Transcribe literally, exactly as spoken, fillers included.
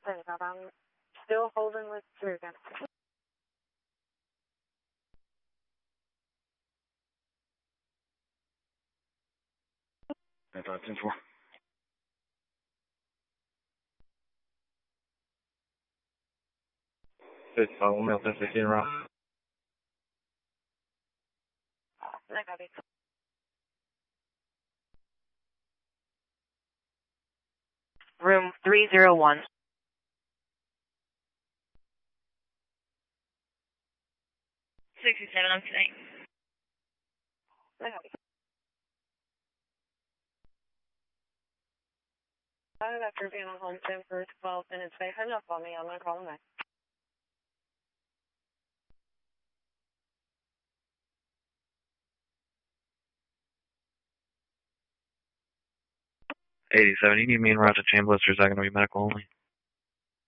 Sorry about that. I'm still holding with two again. That's ten four. This is one Milton fifteen route. I copy. Room three zero one. sixty-seven, I'm tonight. I copy. I was after being on home sim for twelve minutes. They hung up on me. I'm going to call them back. eighty-seven, you need me in route to Chambliss, or is that going to be medical only?